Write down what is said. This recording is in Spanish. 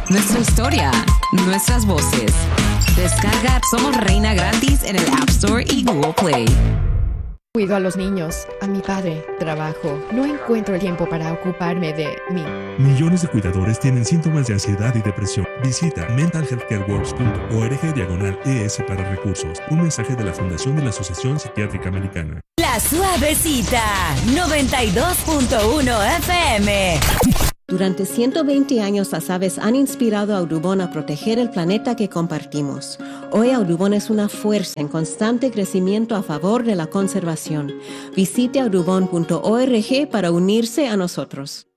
Nuestra historia, nuestras voces. Descarga Somos Reina gratis en el App Store y Google Play. Cuido a los niños, a mi padre, trabajo. No encuentro el tiempo para ocuparme de mí. Millones de cuidadores tienen síntomas de ansiedad y depresión. Visita mentalhealthcareworks.org/ES para recursos. Un mensaje de la Fundación de la Asociación Psiquiátrica Americana. La Suavecita, 92.1 FM. Durante 120 años, las aves han inspirado a Audubon a proteger el planeta que compartimos. Hoy Audubon es una fuerza en constante crecimiento a favor de la conservación. Visite audubon.org para unirse a nosotros.